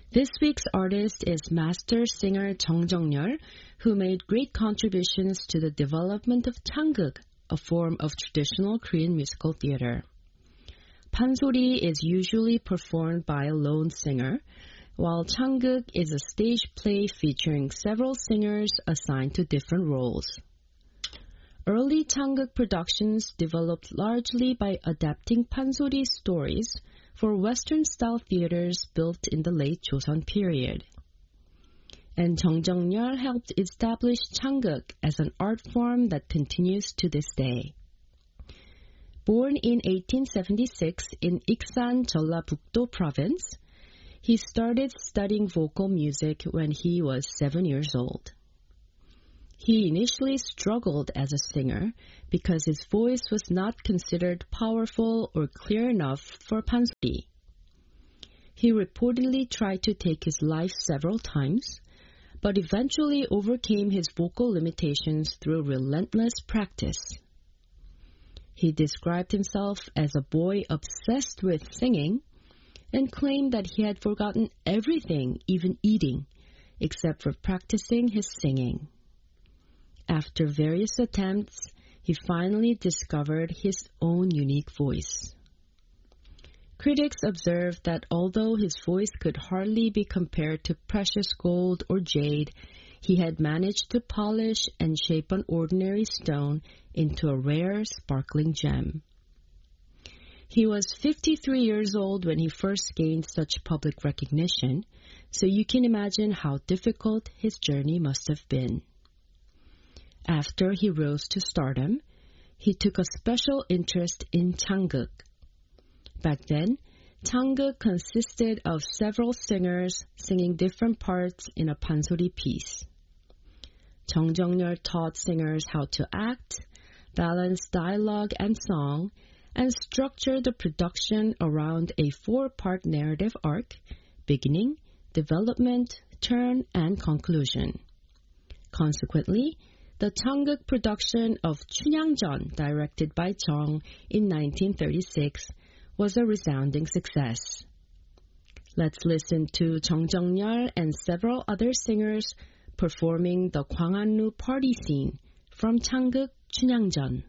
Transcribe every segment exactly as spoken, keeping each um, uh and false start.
This week's artist is master singer Jung Jung-yeol, who made great contributions to the development of changguk, a form of traditional Korean musical theater. Pansori is usually performed by a lone singer, while changguk is a stage play featuring several singers assigned to different roles. Early changguk productions developed largely by adapting pansori stories for Western-style theaters built in the late Joseon period. And Jung Jung-yeol helped establish changguk as an art form that continues to this day. Born in eighteen seventy-six in Iksan, Jeollabuk-do province, he started studying vocal music when he was seven years old. He initially struggled as a singer because his voice was not considered powerful or clear enough for pansori. He reportedly tried to take his life several times, but eventually overcame his vocal limitations through relentless practice. He described himself as a boy obsessed with singing and claimed that he had forgotten everything, even eating, except for practicing his singing. After various attempts, he finally discovered his own unique voice. Critics observed that although his voice could hardly be compared to precious gold or jade, he had managed to polish and shape an ordinary stone into a rare, sparkling gem. He was fifty-three years old when he first gained such public recognition, so you can imagine how difficult his journey must have been. After he rose to stardom, he took a special interest in changguk. Back then, changguk consisted of several singers singing different parts in a pansori piece. Jung Jung-yeol taught singers how to act, balance dialogue and song, and structure the production around a four-part narrative arc, beginning, development, turn, and conclusion. Consequently, the changguk production of Chunhyangjeon, directed by Jung in nineteen thirty-six, was a resounding success. Let's listen to Jung Jung-yeol and several other singers performing the Gwanganru party scene from changguk Chunhyangjeon.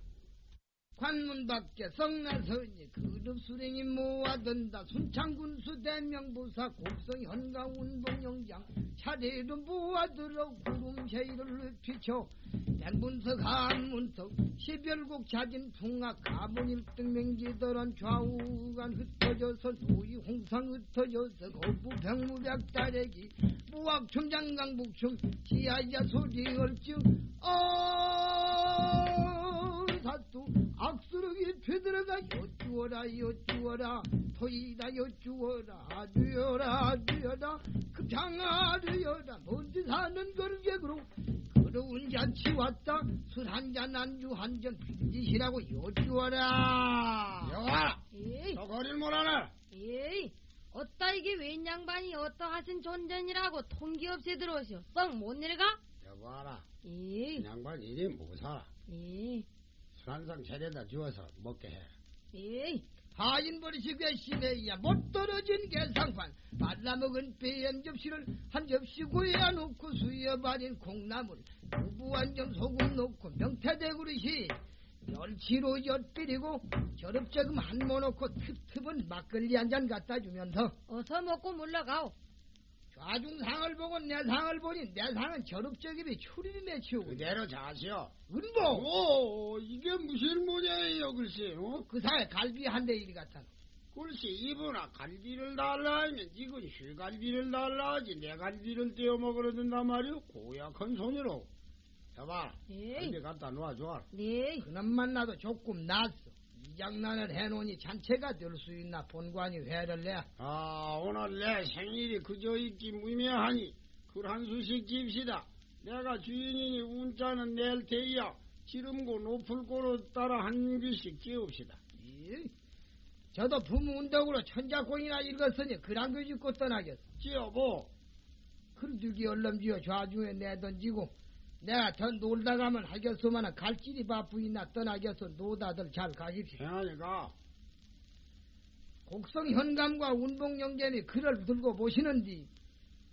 관문 밖에 성나서니 그룹 수령이 모아든다 순창군수 대명부사 곡성 현강운동영장 차례로 모아들어 구름쉐이를 눕히쳐 백문석 한문석 시별곡 자진 풍악 가문 일등 맹지더란 좌우간 흩어져서 도이 홍상 흩어져서 거부 병무백 따래기 무악 춤장강 북춤 지하야 소리 얼증 어 사또 악수르기 되들어가 여쭈어라 여쭈어라 토이다 여쭈어라 주여라 주여라 급장아르여라 먼지 사는 걸개그로 그러운 잔치 왔다 술 한잔 안주 한잔 빈짓이라고 여쭈어라 여와라 너 거리를 몰아라 에이 어따 이게 웬 양반이 어떠하신 존전이라고 통기 없이 들어오시오 썩 못 내려가? 여봐라 에이 양반 이리 못 살아 에이 한상 차려다 주어서 먹게 해. 에이, 하인버리시 괘씸해야 못 떨어진 개상판 발라먹은 뱀 접시를 한 접시 구해야 놓고 수여발인 콩나물 두부 한 점 소금 넣고 명태대구리시 멸치로 엿들이고 저럽저금 한 모 넣고 틈틈은 막걸리 한 잔 갖다 주면서 어서 먹고 물러가오. 좌중 상을 보고 내 상을 보니 내 상은 저럽저김이 추리를 내치우고 그대로 자시오. 은보 오 이게 무슨 모양이에요 글쎄 어? 그 사이 갈비 한 대 이리 갖다 놓 글쎄 이분아 갈비를 달라 하면 이건 쇠갈비를 달라 하지 내 갈비를 떼어 먹으러 든단 말이오. 고약한 손으로 여봐 갈비 갖다 놓아줘. 네 그놈만 나도 조금 낫어. 이 장난을 해놓으니 잔체가 될 수 있나 본관이 회를 내. 아 오늘 내 생일이 그저 있기 무명하니 글 한 수씩 집시다. 내가 주인이니 운자는 낼 테이야. 지름고 높을 고로 따라 한 귀씩 지읍시다. 예? 저도 부모 운동으로 천자공이나 읽었으니 그랑 그 짓고 떠나겠어. 지어보. 글들기 얼른 지어 좌중에 내던지고 내가 더 놀다 가면 하겠소만은 갈 길이 바쁘이나 떠나겠소. 노다들 잘 가십시오. 행하니까 곡성 현감과 운봉영견이 글을 들고 보시는디